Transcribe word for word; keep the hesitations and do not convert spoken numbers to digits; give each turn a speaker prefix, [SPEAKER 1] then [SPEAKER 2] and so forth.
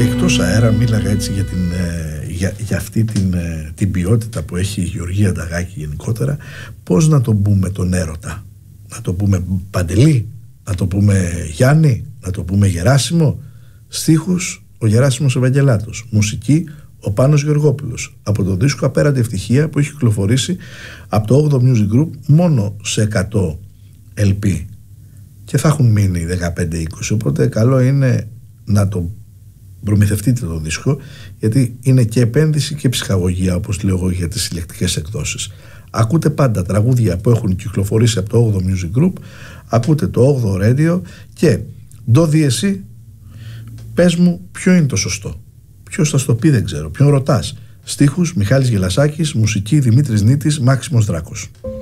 [SPEAKER 1] εκτός αέρα μίλαγα έτσι για, την, για, για αυτή την, την ποιότητα που έχει η Γεωργία Νταγάκη γενικότερα. Πώς να το πούμε τον έρωτα? Να το πούμε Παντελή, να το πούμε Γιάννη, να το πούμε Γεράσιμο? Στίχους ο Γεράσιμος Ευαγγελάτος, μουσική ο Πάνος Γεωργόπουλος, από το δίσκο Απέραντη Ευτυχία που έχει κυκλοφορήσει από το όγδοο Music Group μόνο σε εκατό ελ πι και θα έχουν μείνει δεκαπέντε είκοσι, οπότε καλό είναι να το προμηθευτείτε το δίσκο, γιατί είναι και επένδυση και ψυχαγωγία, όπως λέω εγώ για τις συλλεκτικές εκδόσεις. Ακούτε πάντα τραγούδια που έχουν κυκλοφορήσει από το όγδοο Music Group, ακούτε το όγδοο Radio και ντο εσύ, πες μου ποιο είναι το σωστό. Ποιος θα στο πει δεν ξέρω, ποιον ρωτάς. Στίχους Μιχάλης Γελασάκης, μουσική Δημήτρης Νίτης, Μάξιμος Δράκος.